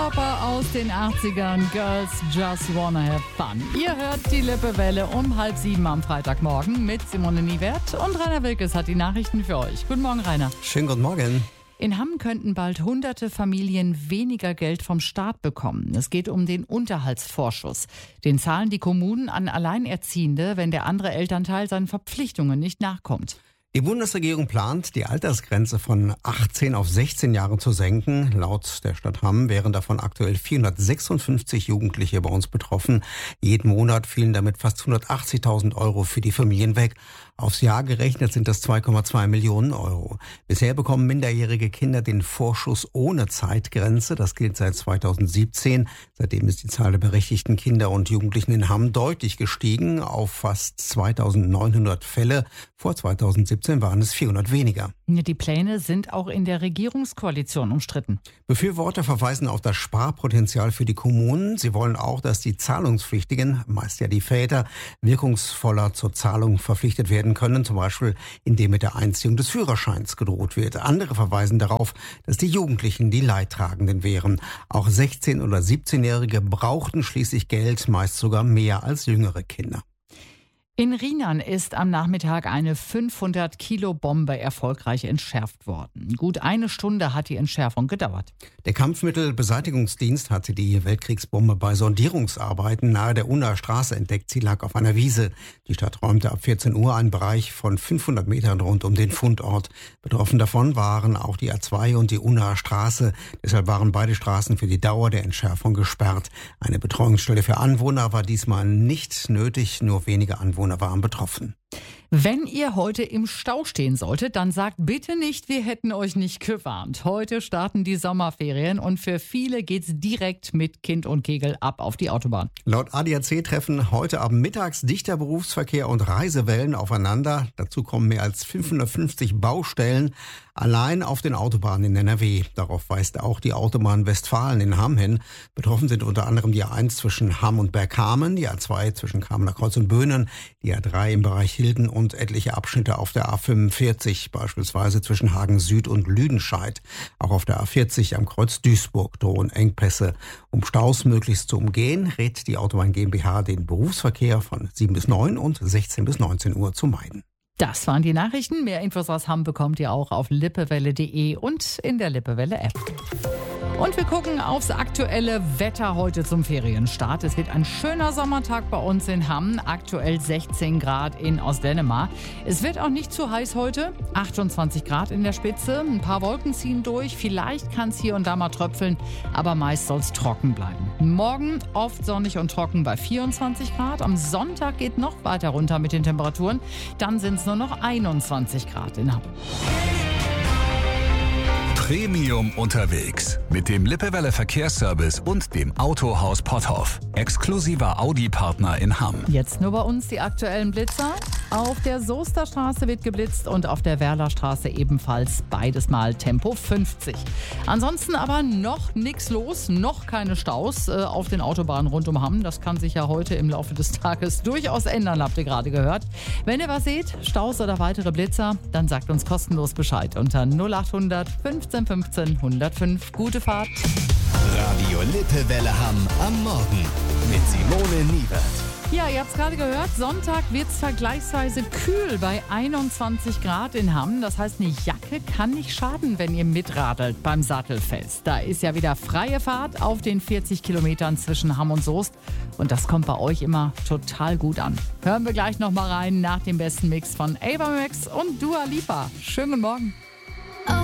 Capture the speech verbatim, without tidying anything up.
Ohrkörper aus den achtzigern, Girls Just Wanna Have Fun. Ihr hört die Lippewelle um halb sieben am Freitagmorgen mit Simone Niewert und Rainer Wilkes hat die Nachrichten für euch. Guten Morgen, Rainer. Schönen guten Morgen. In Hamm könnten bald hunderte Familien weniger Geld vom Staat bekommen. Es geht um den Unterhaltsvorschuss. Den zahlen die Kommunen an Alleinerziehende, wenn der andere Elternteil seinen Verpflichtungen nicht nachkommt. Die Bundesregierung plant, die Altersgrenze von achtzehn auf sechzehn Jahre zu senken. Laut der Stadt Hamm wären davon aktuell vierhundertsechsundfünfzig Jugendliche bei uns betroffen. Jeden Monat fielen damit fast hundertachtzigtausend Euro für die Familien weg. Aufs Jahr gerechnet sind das zwei Komma zwei Millionen Euro. Bisher bekommen minderjährige Kinder den Vorschuss ohne Zeitgrenze. Das gilt seit zweitausendsiebzehn. Seitdem ist die Zahl der berechtigten Kinder und Jugendlichen in Hamm deutlich gestiegen auf fast zweitausendneunhundert Fälle. Vor zweitausendsiebzehn waren es vierhundert weniger. Die Pläne sind auch in der Regierungskoalition umstritten. Befürworter verweisen auf das Sparpotenzial für die Kommunen. Sie wollen auch, dass die Zahlungspflichtigen, meist ja die Väter, wirkungsvoller zur Zahlung verpflichtet werden können, zum Beispiel indem mit der Einziehung des Führerscheins gedroht wird. Andere verweisen darauf, dass die Jugendlichen die Leidtragenden wären. Auch sechzehn- oder siebzehnjährige brauchten schließlich Geld, meist sogar mehr als jüngere Kinder. In Rheinland ist am Nachmittag eine fünfhundert Kilo Bombe erfolgreich entschärft worden. Gut eine Stunde hat die Entschärfung gedauert. Der Kampfmittelbeseitigungsdienst hatte die Weltkriegsbombe bei Sondierungsarbeiten nahe der Unnaer Straße entdeckt. Sie lag auf einer Wiese. Die Stadt räumte ab vierzehn Uhr einen Bereich von fünfhundert Metern rund um den Fundort. Betroffen davon waren auch die A zwei und die Unnaer Straße. Deshalb waren beide Straßen für die Dauer der Entschärfung gesperrt. Eine Betreuungsstelle für Anwohner war diesmal nicht nötig, nur wenige Anwohner waren betroffen. Wenn ihr heute im Stau stehen solltet, dann sagt bitte nicht, wir hätten euch nicht gewarnt. Heute starten die Sommerferien und für viele geht's direkt mit Kind und Kegel ab auf die Autobahn. Laut A D A C treffen heute ab mittags dichter Berufsverkehr und Reisewellen aufeinander. Dazu kommen mehr als fünfhundertfünfzig Baustellen allein auf den Autobahnen in N R W. Darauf weist auch die Autobahn Westfalen in Hamm hin. Betroffen sind unter anderem die A eins zwischen Hamm und Bergkamen, die A zwei zwischen Kamener Kreuz und Böhnen, die A drei im Bereich Hilden und etliche Abschnitte auf der A fünfundvierzig, beispielsweise zwischen Hagen Süd und Lüdenscheid. Auch auf der A vierzig am Kreuz Duisburg drohen Engpässe. Um Staus möglichst zu umgehen, rät die Autobahn GmbH, den Berufsverkehr von sieben bis neun und sechzehn bis neunzehn Uhr zu meiden. Das waren die Nachrichten. Mehr Infos aus Hamm bekommt ihr auch auf lippewelle punkt de und in der Lippewelle-App. Und wir gucken aufs aktuelle Wetter heute zum Ferienstart. Es wird ein schöner Sommertag bei uns in Hamm. Aktuell sechzehn Grad in Ostdänemark. Es wird auch nicht zu heiß heute. achtundzwanzig Grad in der Spitze. Ein paar Wolken ziehen durch. Vielleicht kann es hier und da mal tröpfeln, aber meist soll es trocken bleiben. Morgen oft sonnig und trocken bei vierundzwanzig Grad. Am Sonntag geht noch weiter runter mit den Temperaturen. Dann sind es nur noch einundzwanzig Grad in Hamm. Premium unterwegs mit dem Lippewelle Verkehrsservice und dem Autohaus Potthoff. Exklusiver Audi-Partner in Hamm. Jetzt nur bei uns die aktuellen Blitzer. Auf der Soesterstraße wird geblitzt und auf der Werlerstraße ebenfalls beides mal Tempo fünfzig. Ansonsten aber noch nichts los, noch keine Staus äh, auf den Autobahnen rund um Hamm. Das kann sich ja heute im Laufe des Tages durchaus ändern, habt ihr gerade gehört. Wenn ihr was seht, Staus oder weitere Blitzer, dann sagt uns kostenlos Bescheid unter null achthundert fünfzehn fünfzehn hundertfünf. Gute Fahrt. Radio Lippewelle Hamm am Morgen mit Simone Niewert. Ja, ihr habt es gerade gehört, Sonntag wird es vergleichsweise kühl bei einundzwanzig Grad in Hamm. Das heißt, eine Jacke kann nicht schaden, wenn ihr mitradelt beim Sattelfest. Da ist ja wieder freie Fahrt auf den vierzig Kilometern zwischen Hamm und Soest. Und das kommt bei euch immer total gut an. Hören wir gleich noch mal rein nach dem besten Mix von Ava Max und Dua Lipa. Schönen Morgen.